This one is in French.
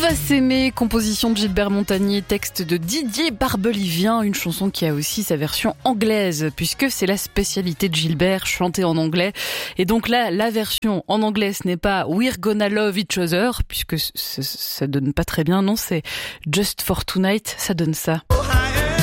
va s'aimer, composition de Gilbert Montagnier, texte de Didier Barbelivien, une chanson qui a aussi sa version anglaise, puisque c'est la spécialité de Gilbert, chanter en anglais. Et donc là, la version en anglais, ce n'est pas We're Gonna Love Each Other, puisque ça donne pas très bien, non, c'est Just for Tonight, ça donne ça.